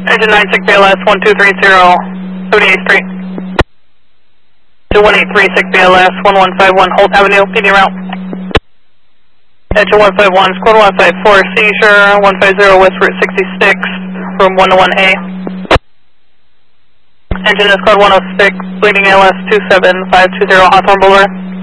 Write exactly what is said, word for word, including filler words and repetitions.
Engine nine six B L S one two three zero, seventy-eighth Street. Engine one eight three six B L S one one five one Holt Avenue, P D route. Engine one five one, squad one five four, seizure, one five zero West Route sixty-six, room one oh one A. Engine is code one oh six, bleeding A L S two seven five two zero Hawthorne Boulevard.